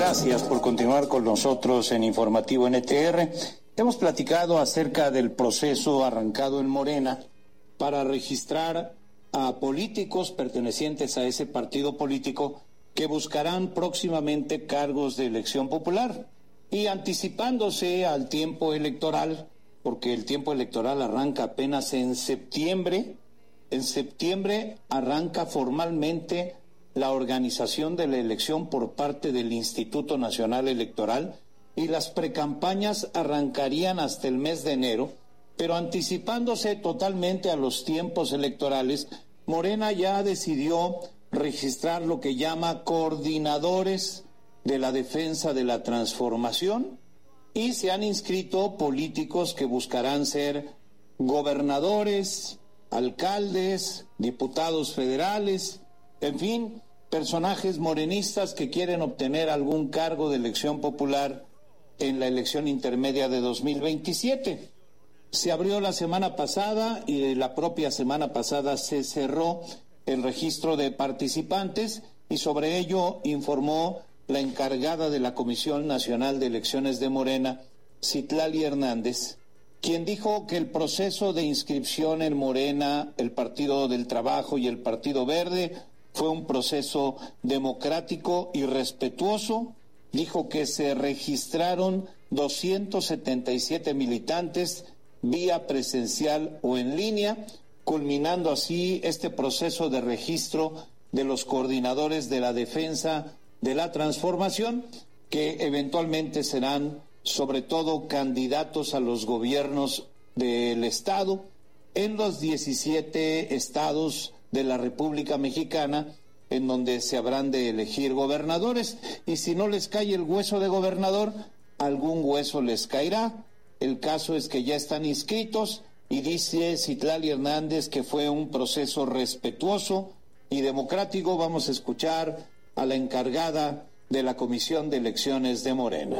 Gracias por continuar con nosotros en Informativo NTR. Hemos platicado acerca del proceso arrancado en Morena para registrar a políticos pertenecientes a ese partido político que buscarán próximamente cargos de elección popular y anticipándose al tiempo electoral, porque el tiempo electoral arranca apenas en septiembre. En septiembre arranca formalmente la organización de la elección por parte del Instituto Nacional Electoral y las precampañas arrancarían hasta el mes de enero, pero anticipándose totalmente a los tiempos electorales, Morena ya decidió registrar lo que llama coordinadores de la defensa de la transformación y se han inscrito políticos que buscarán ser gobernadores, alcaldes, diputados federales, en fin, personajes morenistas que quieren obtener algún cargo de elección popular en la elección intermedia de 2027. Se abrió la semana pasada y la propia semana pasada se cerró el registro de participantes y sobre ello informó la encargada de la Comisión Nacional de Elecciones de Morena, Citlali Hernández, quien dijo que el proceso de inscripción en Morena, el Partido del Trabajo y el Partido Verde fue un proceso democrático y respetuoso. Dijo que se registraron 277 militantes vía presencial o en línea, culminando así este proceso de registro de los coordinadores de la defensa de la transformación, que eventualmente serán sobre todo candidatos a los gobiernos del Estado en los 17 estados de la República Mexicana, en donde se habrán de elegir gobernadores, y si no les cae el hueso de gobernador, algún hueso les caerá. El caso es que ya están inscritos y dice Citlali Hernández que fue un proceso respetuoso y democrático. Vamos a escuchar a la encargada de la Comisión de Elecciones de Morena.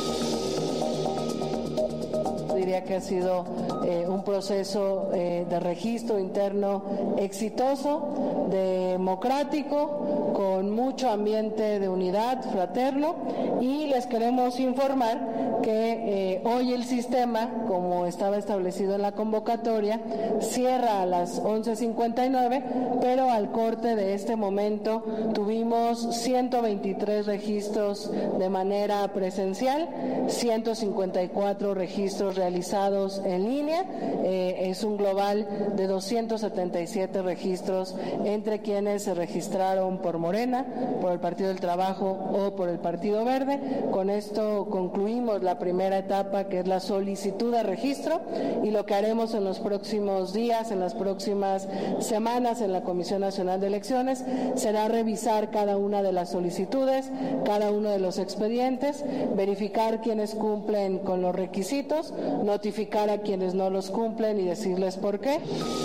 Diría que ha sido un proceso de registro interno exitoso, democrático, con mucho ambiente de unidad fraterno, y les queremos informar que hoy el sistema, como estaba establecido en la convocatoria, cierra a las 11:59, pero al corte de este momento tuvimos 123 registros de manera presencial, 154 registros realizados en línea, es un global de 277 registros entre quienes se registraron por Morena, por el Partido del Trabajo o por el Partido Verde. Con esto concluimos la primera etapa, que es la solicitud de registro, y lo que haremos en los próximos días, en las próximas semanas en la Comisión Nacional de Elecciones, será revisar cada una de las solicitudes, cada uno de los expedientes, verificar quienes cumplen con los requisitos, notificar a quienes no los cumplen y decirles por qué.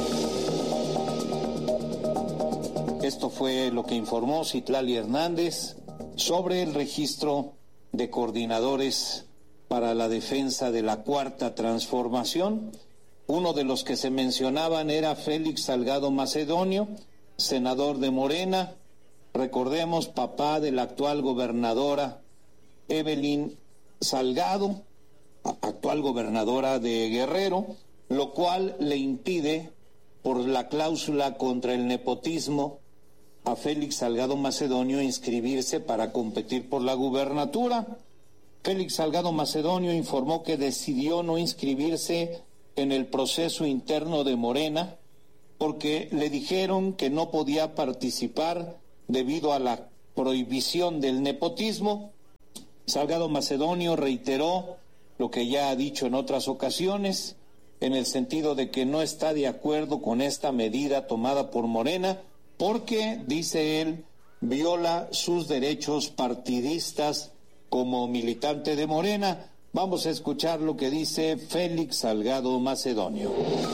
Esto fue lo que informó Citlali Hernández sobre el registro de coordinadores para la defensa de la Cuarta Transformación. Uno de los que se mencionaban era Félix Salgado Macedonio, senador de Morena, recordemos, papá de la actual gobernadora Evelyn Salgado, actual gobernadora de Guerrero, lo cual le impide, por la cláusula contra el nepotismo, a Félix Salgado Macedonio inscribirse para competir por la gubernatura. Félix Salgado Macedonio informó que decidió no inscribirse en el proceso interno de Morena porque le dijeron que no podía participar debido a la prohibición del nepotismo. Salgado Macedonio reiteró lo que ya ha dicho en otras ocasiones, en el sentido de que no está de acuerdo con esta medida tomada por Morena, porque, dice él, viola sus derechos partidistas como militante de Morena. Vamos a escuchar lo que dice Félix Salgado Macedonio.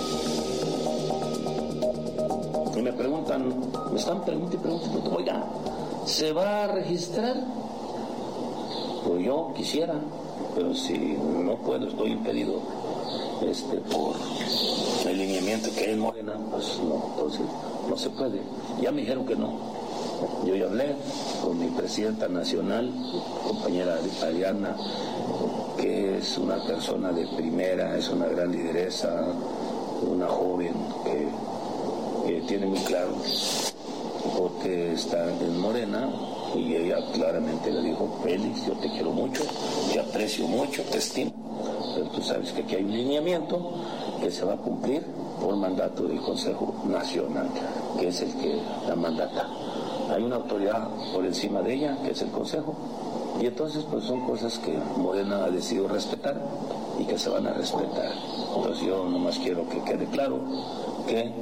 Y me preguntan, me están preguntando, oiga, ¿se va a registrar? Pues yo quisiera, pero si no puedo, estoy impedido por el lineamiento que hay en Morena, pues no, entonces no se puede. Ya me dijeron que no. Yo ya hablé con mi presidenta nacional, compañera Ariadna, que es una persona de primera, es una gran lideresa, una joven que tiene muy claro por qué está en Morena, y ella claramente le dijo: Félix, yo te quiero mucho, te aprecio mucho, te estimo, pero tú sabes que aquí hay un lineamiento que se va a cumplir por mandato del Consejo Nacional, que es el que la mandata. Hay una autoridad por encima de ella, que es el Consejo, y entonces pues son cosas que Morena ha decidido respetar y que se van a respetar. Entonces yo nomás quiero que quede claro que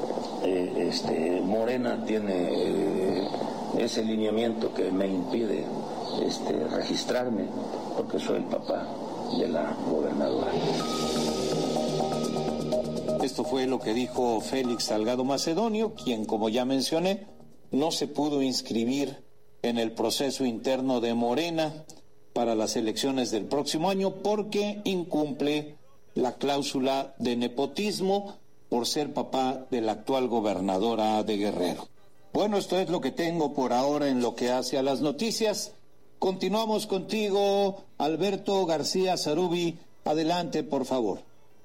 Morena tiene ese lineamiento que me impide registrarme, porque soy el papá de la gobernadora. Esto fue lo que dijo Félix Salgado Macedonio, quien, como ya mencioné, no se pudo inscribir en el proceso interno de Morena para las elecciones del próximo año porque incumple la cláusula de nepotismo por ser papá de la actual gobernadora de Guerrero. Bueno, esto es lo que tengo por ahora en lo que hace a las noticias. Continuamos contigo, Alberto García Zarubi. Adelante, por favor.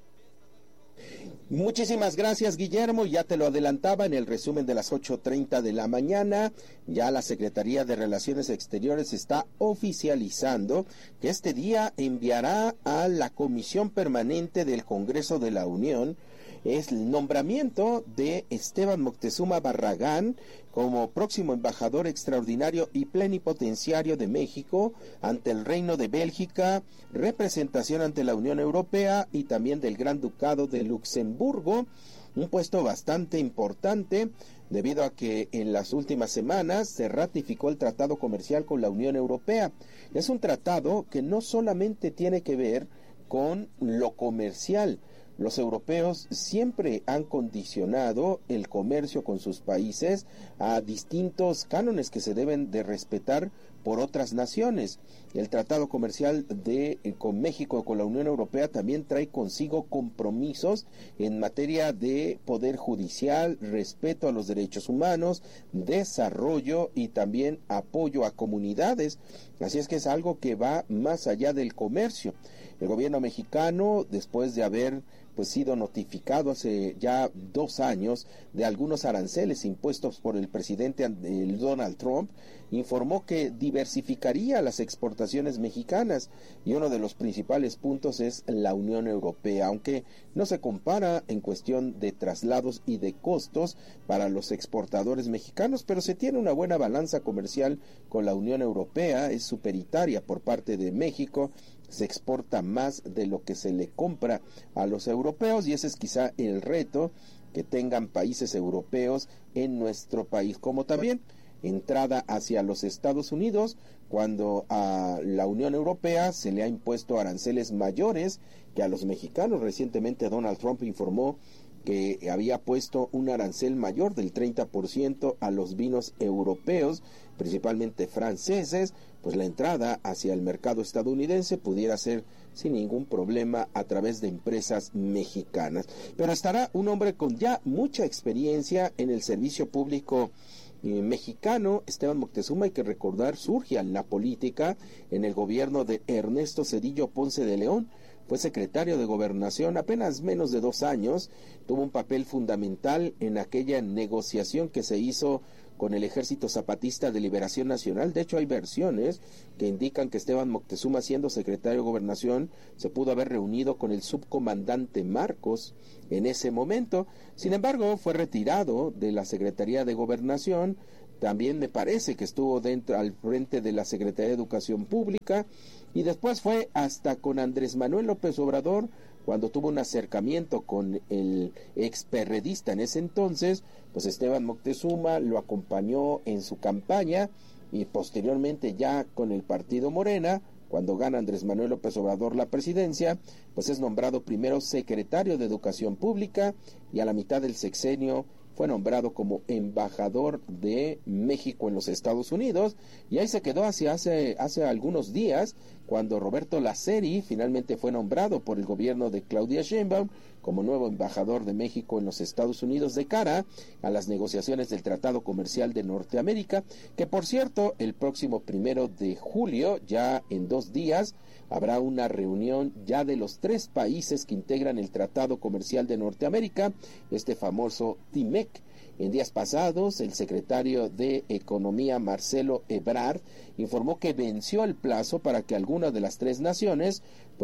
Muchísimas gracias, Guillermo. Ya te lo adelantaba en el resumen de las 8:30 de la mañana. Ya la Secretaría de Relaciones Exteriores está oficializando que este día enviará a la Comisión Permanente del Congreso de la Unión es el nombramiento de Esteban Moctezuma Barragán como próximo embajador extraordinario y plenipotenciario de México ante el Reino de Bélgica, representación ante la Unión Europea y también del Gran Ducado de Luxemburgo, un puesto bastante importante debido a que en las últimas semanas se ratificó el tratado comercial con la Unión Europea. Es un tratado que no solamente tiene que ver con lo comercial. Los europeos siempre han condicionado el comercio con sus países a distintos cánones que se deben de respetar por otras naciones. El tratado comercial con México, con la Unión Europea, también trae consigo compromisos en materia de poder judicial, respeto a los derechos humanos, desarrollo y también apoyo a comunidades. Así es que es algo que va más allá del comercio. El gobierno mexicano, después de haber sido notificado hace ya 2 años de algunos aranceles impuestos por el presidente Donald Trump, informó que diversificaría las exportaciones mexicanas y uno de los principales puntos es la Unión Europea, aunque no se compara en cuestión de traslados y de costos para los exportadores mexicanos, pero se tiene una buena balanza comercial con la Unión Europea, es superitaria por parte de México. Se exporta más de lo que se le compra a los europeos y ese es quizá el reto que tengan países europeos en nuestro país, como también entrada hacia los Estados Unidos, cuando a la Unión Europea se le ha impuesto aranceles mayores que a los mexicanos. Recientemente Donald Trump informó que había puesto un arancel mayor del 30% a los vinos europeos, principalmente franceses, pues la entrada hacia el mercado estadounidense pudiera ser sin ningún problema a través de empresas mexicanas. Pero estará un hombre con ya mucha experiencia en el servicio público mexicano. Esteban Moctezuma, hay que recordar, surge en la política en el gobierno de Ernesto Zedillo Ponce de León. Fue secretario de Gobernación apenas menos de 2 años, tuvo un papel fundamental en aquella negociación que se hizo con el Ejército Zapatista de Liberación Nacional. De hecho, hay versiones que indican que Esteban Moctezuma, siendo secretario de Gobernación, se pudo haber reunido con el subcomandante Marcos en ese momento. Sin embargo, fue retirado de la Secretaría de Gobernación. También me parece que estuvo al frente de la Secretaría de Educación Pública y después fue hasta con Andrés Manuel López Obrador cuando tuvo un acercamiento con el experredista en ese entonces, pues Esteban Moctezuma lo acompañó en su campaña y posteriormente ya con el partido Morena, cuando gana Andrés Manuel López Obrador la presidencia, pues es nombrado primero secretario de Educación Pública y a la mitad del sexenio fue nombrado como embajador de México en los Estados Unidos y ahí se quedó hace algunos días cuando Roberto Laceri finalmente fue nombrado por el gobierno de Claudia Sheinbaum como nuevo embajador de México en los Estados Unidos de cara a las negociaciones del Tratado Comercial de Norteamérica, que por cierto, el próximo 1 de julio, ya en 2 días, habrá una reunión ya de los 3 países que integran el Tratado Comercial de Norteamérica, este famoso TIMEC. En días pasados, el secretario de Economía, Marcelo Ebrard, informó que venció el plazo para que alguna de las 3 naciones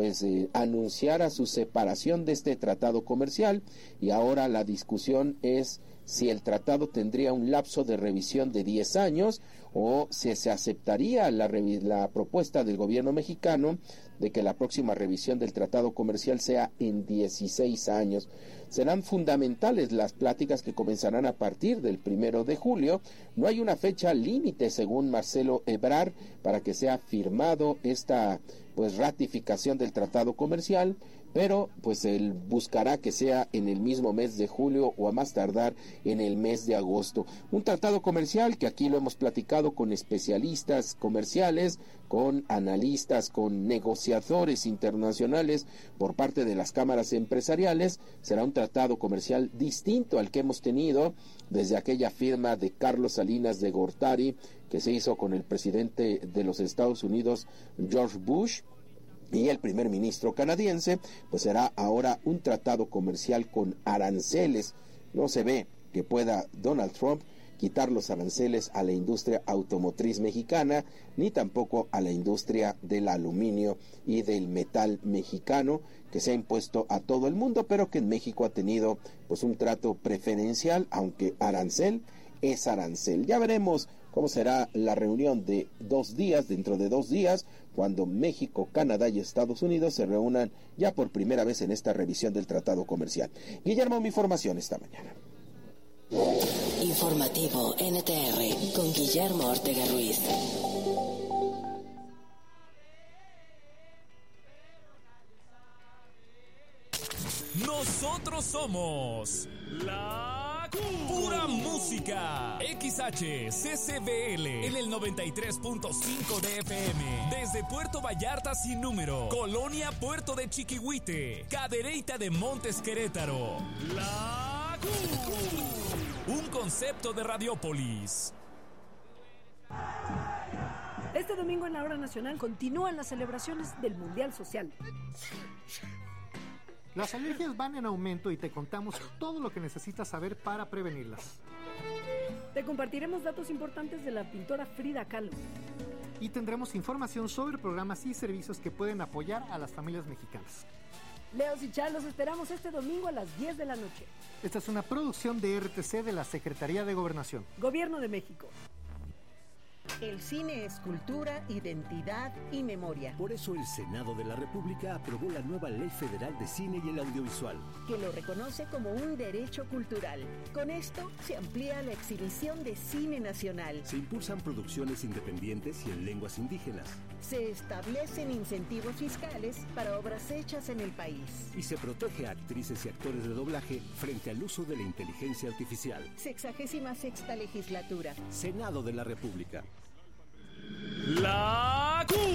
anunciara su separación de este tratado comercial, y ahora la discusión es si el tratado tendría un lapso de revisión de 10 años o si se aceptaría la propuesta del gobierno mexicano de que la próxima revisión del tratado comercial sea en 16 años. Serán fundamentales las pláticas que comenzarán a partir del 1 de julio. No hay una fecha límite, según Marcelo Ebrard, para que sea firmado esta ratificación del tratado comercial, pero él buscará que sea en el mismo mes de julio o a más tardar en el mes de agosto. Un tratado comercial que aquí lo hemos platicado con especialistas comerciales, con analistas, con negociadores internacionales por parte de las cámaras empresariales. Será un tratado comercial distinto al que hemos tenido desde aquella firma de Carlos Salinas de Gortari que se hizo con el presidente de los Estados Unidos, George Bush, y el primer ministro canadiense. Será ahora un tratado comercial con aranceles. No se ve que pueda Donald Trump quitar los aranceles a la industria automotriz mexicana, ni tampoco a la industria del aluminio y del metal mexicano, que se ha impuesto a todo el mundo, pero que en México ha tenido un trato preferencial, aunque arancel es arancel. Ya veremos cómo será la reunión de 2 días, dentro de 2 días, cuando México, Canadá y Estados Unidos se reúnan ya por primera vez en esta revisión del tratado comercial. Guillermo, mi información esta mañana. Informativo NTR con Guillermo Ortega Ruiz. Nosotros somos la pura música. XHCCBL en el 93.5 de FM. Desde Puerto Vallarta sin número. Colonia Puerto de Chiquihuite. Cadereyta de Montes Querétaro. La un concepto de Radiópolis. Este domingo en la Hora Nacional continúan las celebraciones del Mundial Social. Las alergias van en aumento y te contamos todo lo que necesitas saber para prevenirlas. Te compartiremos datos importantes de la pintora Frida Kahlo. Y tendremos información sobre programas y servicios que pueden apoyar a las familias mexicanas. Leos y Char, los esperamos este domingo a las 10 de la noche. Esta es una producción de RTC de la Secretaría de Gobernación. Gobierno de México. El cine es cultura, identidad y memoria. Por eso el Senado de la República aprobó la nueva Ley Federal de Cine y el Audiovisual, que lo reconoce como un derecho cultural. Con esto se amplía la exhibición de cine nacional. Se impulsan producciones independientes y en lenguas indígenas. Se establecen incentivos fiscales para obras hechas en el país. Y se protege a actrices y actores de doblaje frente al uso de la inteligencia artificial. 66ª legislatura. Senado de la República. La